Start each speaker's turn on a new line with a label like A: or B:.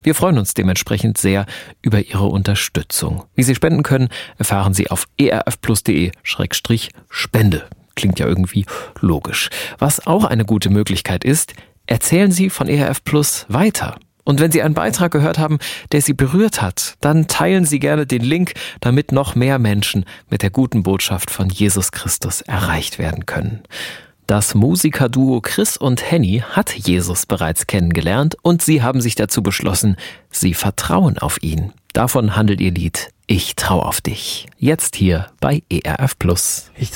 A: Wir freuen uns dementsprechend sehr über Ihre Unterstützung. Wie Sie spenden können, erfahren Sie auf erfplus.de/spende. Klingt ja irgendwie logisch. Was auch eine gute Möglichkeit ist, erzählen Sie von ERF Plus weiter. Und wenn Sie einen Beitrag gehört haben, der Sie berührt hat, dann teilen Sie gerne den Link, damit noch mehr Menschen mit der guten Botschaft von Jesus Christus erreicht werden können. Das Musikerduo Chris und Henny hat Jesus bereits kennengelernt und sie haben sich dazu beschlossen, sie vertrauen auf ihn. Davon handelt ihr Lied Ich trau auf dich. Jetzt hier bei ERF Plus.